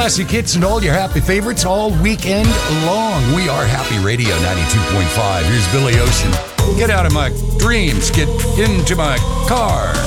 classic hits and all your happy favorites all weekend long. We are Happy Radio 92.5. Here's Billy Ocean. Get out of my dreams. Get into my car.